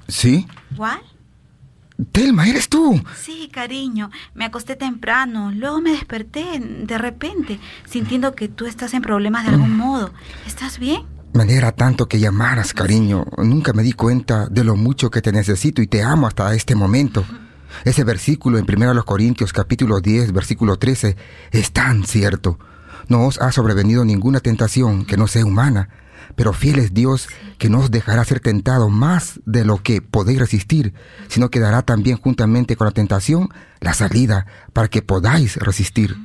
¿Sí? ¿Walt? Telma, ¿eres tú? Sí, cariño. Me acosté temprano. Luego me desperté de repente, sintiendo que tú estás en problemas de algún modo. ¿Estás bien? Me alegra tanto que llamaras, cariño. Nunca me di cuenta de lo mucho que te necesito y te amo hasta este momento. Ese versículo en 1 Corintios capítulo 10, versículo 13, es tan cierto. No os ha sobrevenido ninguna tentación que no sea humana, pero fiel es Dios, que no os dejará ser tentado más de lo que podéis resistir, sino que dará también juntamente con la tentación la salida para que podáis resistir.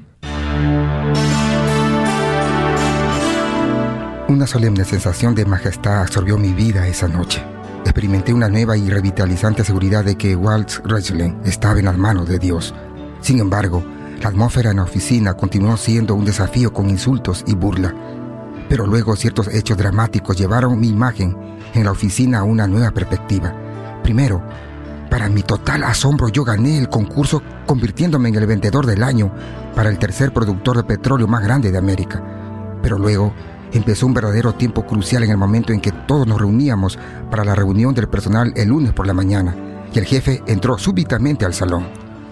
Una solemne sensación de majestad absorbió mi vida esa noche. Experimenté una nueva y revitalizante seguridad de que Walt Rechling estaba en las manos de Dios. Sin embargo, la atmósfera en la oficina continuó siendo un desafío con insultos y burla. Pero luego ciertos hechos dramáticos llevaron mi imagen en la oficina a una nueva perspectiva. Primero, para mi total asombro, yo gané el concurso convirtiéndome en el vendedor del año para el tercer productor de petróleo más grande de América. Pero luego empezó un verdadero tiempo crucial en el momento en que todos nos reuníamos para la reunión del personal el lunes por la mañana, y el jefe entró súbitamente al salón.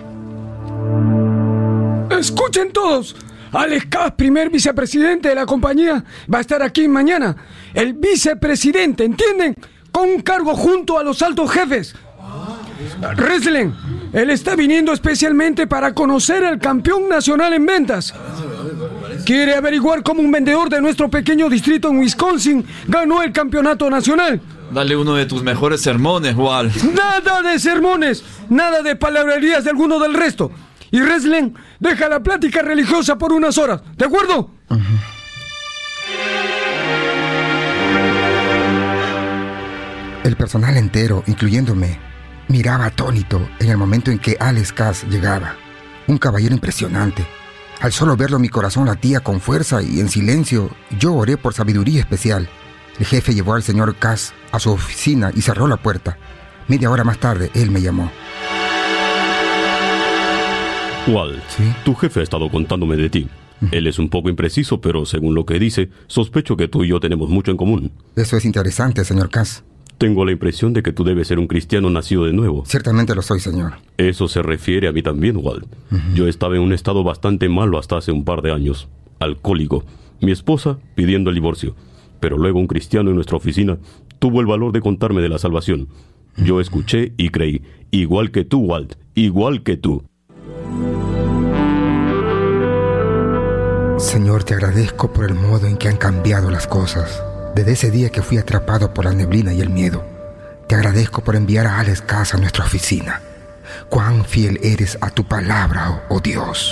¡Escuchen todos! Alex Cass, primer vicepresidente de la compañía, va a estar aquí mañana. El vicepresidente, ¿entienden? Con un cargo junto a los altos jefes. Rechling, él está viniendo especialmente para conocer al campeón nacional en ventas. Quiere averiguar cómo un vendedor de nuestro pequeño distrito en Wisconsin ganó el campeonato nacional. Dale uno de tus mejores sermones, Walt. Nada de sermones, nada de palabrerías de alguno del resto. Y Rechling deja la plática religiosa por unas horas, ¿de acuerdo? El personal entero, incluyéndome, miraba atónito en el momento en que Alex Cass llegaba. Un caballero impresionante. Al solo verlo, mi corazón latía con fuerza y en silencio yo oré por sabiduría especial. El jefe llevó al señor Cass a su oficina y cerró la puerta. Media hora más tarde, él me llamó. Walt, ¿Sí? Tu jefe ha estado contándome de ti. Él es un poco impreciso, pero según lo que dice, sospecho que tú y yo tenemos mucho en común. Eso es interesante, señor Cass. Tengo la impresión de que tú debes ser un cristiano nacido de nuevo. Ciertamente lo soy, señor. Eso se refiere a mí también, Walt. Yo estaba en un estado bastante malo hasta hace un par de años. Alcohólico. Mi esposa pidiendo el divorcio. Pero luego un cristiano en nuestra oficina tuvo el valor de contarme de la salvación. Yo escuché y creí. Igual que tú, Walt. Igual que tú. Señor, te agradezco por el modo en que han cambiado las cosas. Desde ese día que fui atrapado por la neblina y el miedo, te agradezco por enviar a Alex Cass a nuestra oficina. Cuán fiel eres a tu palabra, oh Dios.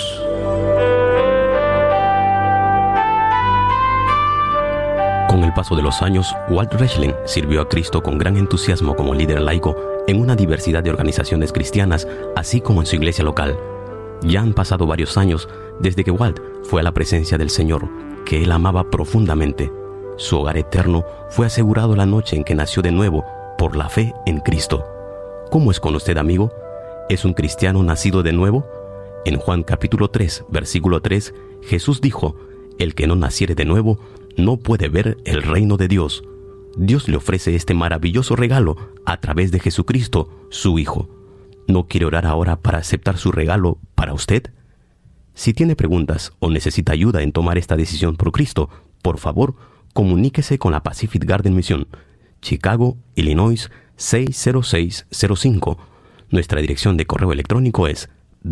Con el paso de los años, Walt Rechling sirvió a Cristo con gran entusiasmo como líder laico en una diversidad de organizaciones cristianas, así como en su iglesia local. Ya han pasado varios años desde que Walt fue a la presencia del Señor, que él amaba profundamente. Su hogar eterno fue asegurado la noche en que nació de nuevo por la fe en Cristo. ¿Cómo es con usted, amigo? ¿Es un cristiano nacido de nuevo? En Juan capítulo 3, versículo 3, Jesús dijo: el que no naciere de nuevo no puede ver el reino de Dios. Dios le ofrece este maravilloso regalo a través de Jesucristo, su Hijo. ¿No quiere orar ahora para aceptar su regalo para usted? Si tiene preguntas o necesita ayuda en tomar esta decisión por Cristo, por favor, comuníquese con la Pacific Garden Mission, Chicago, Illinois 60605. Nuestra dirección de correo electrónico es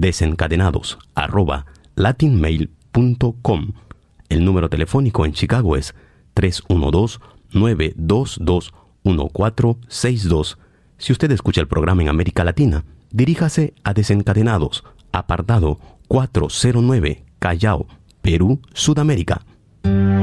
desencadenados@latinmail.com. El número telefónico en Chicago es 312-922-1462. Si usted escucha el programa en América Latina, diríjase a Desencadenados, apartado 409, Callao, Perú, Sudamérica.